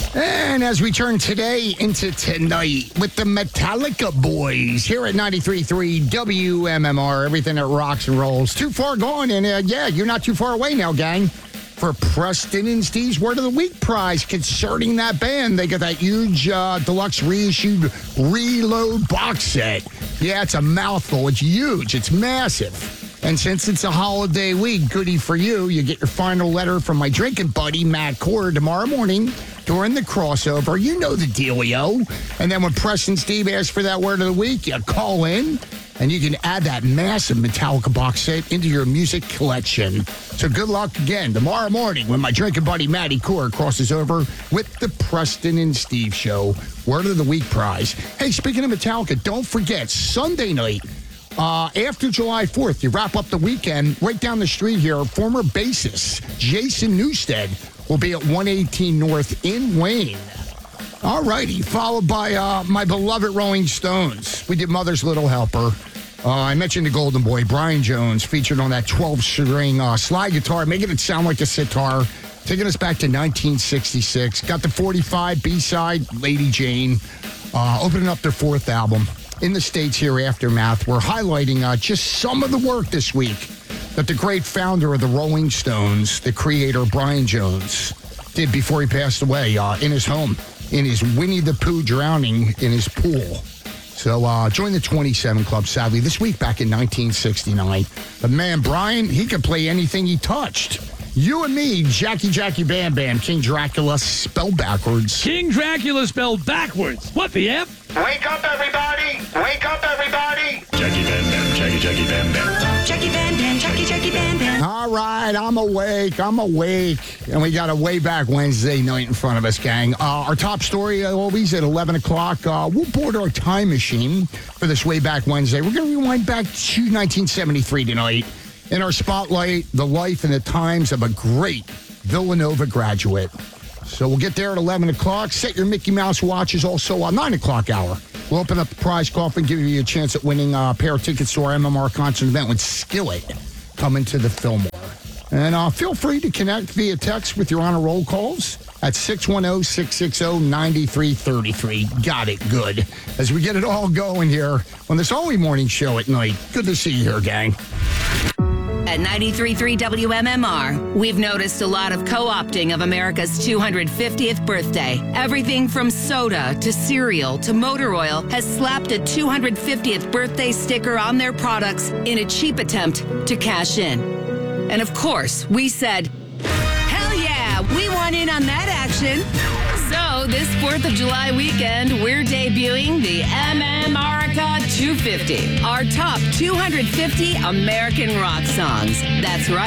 And as we turn today into tonight with the Metallica Boys here at 93.3 WMMR, everything that rocks and rolls. Too far gone, and yeah, you're not too far away now, gang. For Preston and Steve's Word of the Week prize concerning that band. They got that huge deluxe reissued Reload box set. Yeah, it's a mouthful. It's huge. It's massive. And since it's a holiday week, goody for you, you get your final letter from my drinking buddy, Matt Core, tomorrow morning during the crossover. You know the dealio. And then when Preston Steve asks for that Word of the Week, you call in, and you can add that massive Metallica box set into your music collection. So good luck again tomorrow morning when my drinking buddy, Matty Core, crosses over with the Preston and Steve Show Word of the Week prize. Hey, speaking of Metallica, don't forget, Sunday night, after July 4th, you wrap up the weekend, right down the street here, former bassist Jason Newsted will be at 118 North in Wayne. All righty, followed by my beloved Rolling Stones. We did Mother's Little Helper. I mentioned the Golden Boy, Brian Jones, featured on that 12-string slide guitar, making it sound like a sitar, taking us back to 1966. Got the 45 B-side, Lady Jane, opening up their fourth album. In the States here, Aftermath, we're highlighting just some of the work this week that the great founder of the Rolling Stones, the creator Brian Jones, did before he passed away in his home, in his Winnie the Pooh drowning in his pool. So join the 27 Club, sadly, this week back in 1969. But man, Brian, he could play anything he touched. You and me, Jackie Bam Bam, King Dracula spelled backwards. King Dracula spelled backwards. What the F? Wake up, everybody! Wake up, everybody! Jackie Bam Bam, Jackie Bam Bam. Jackie Bam Bam, Jackie Bam Bam. All right, I'm awake. And we got a way back Wednesday night in front of us, gang. Our top story always at 11 o'clock. We'll board our time machine for this way back Wednesday. We're going to rewind back to 1973 tonight. In our spotlight, the life and the times of a great Villanova graduate. So we'll get there at 11 o'clock. Set your Mickey Mouse watches also on 9 o'clock hour. We'll open up the prize coffin, give you a chance at winning a pair of tickets to our MMR concert event with Skillet coming to the Fillmore. And feel free to connect via text with your honor roll calls at 610-660-9333. Got it. Good. As we get it all going here on this only morning show at night. Good to see you here, gang. At 93.3 WMMR, we've noticed a lot of co-opting of America's 250th birthday. Everything from soda to cereal to motor oil has slapped a 250th birthday sticker on their products in a cheap attempt to cash in. And of course, we said, hell yeah, we want in on that action. So this 4th of July weekend, we're debuting the MMRica 250, our top 250 American rock songs. That's right.